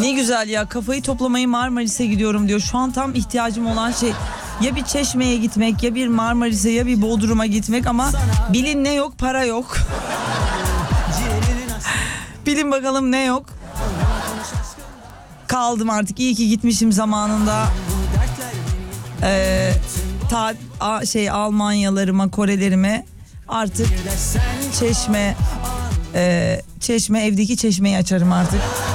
Ne güzel ya, kafayı toplamayı Marmaris'e gidiyorum diyor. Şu an tam ihtiyacım olan şey ya bir Çeşme'ye gitmek, ya bir Marmaris'e, ya bir Bodrum'a gitmek ama bilin ne yok? Para yok. Bilin bakalım ne yok? Kaldım artık, iyi ki gitmişim zamanında. Almanyalarıma, Korelerime artık Çeşme, evdeki çeşmeyi açarım artık.